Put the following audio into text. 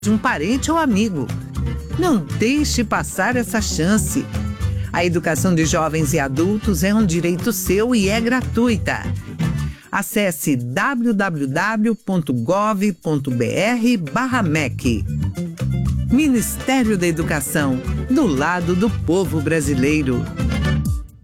de um parente ou amigo. Não deixe passar essa chance. A educação de jovens e adultos é um direito seu e é gratuita. Acesse www.gov.br/MEC. Ministério da Educação, do lado do povo brasileiro.